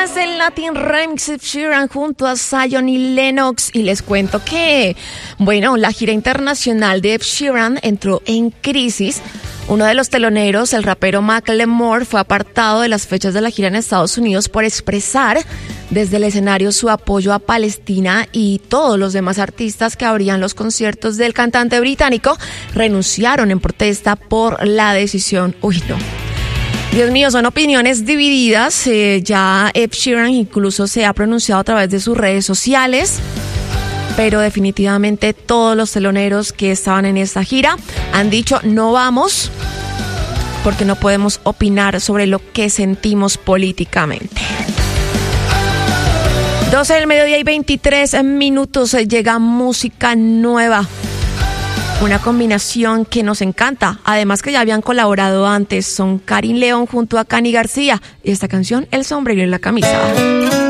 es el Latin Remix de Ed Sheeran junto a Zion y Lennox. Y les cuento que, bueno, la gira internacional de Ed Sheeran entró en crisis. Uno de los teloneros, el rapero Macklemore, fue apartado de las fechas de la gira en Estados Unidos por expresar desde el escenario su apoyo a Palestina, y todos los demás artistas que abrían los conciertos del cantante británico renunciaron en protesta por la decisión. Uy, no. Dios mío, son opiniones divididas. Ya Ed Sheeran incluso se ha pronunciado a través de sus redes sociales, pero definitivamente todos los teloneros que estaban en esta gira han dicho no vamos, porque no podemos opinar sobre lo que sentimos políticamente. 12 del mediodía y 23 minutos, llega música nueva. Una combinación que nos encanta, además que ya habían colaborado antes. Son Karin León junto a Cani García y esta canción, El sombrero y la camisa.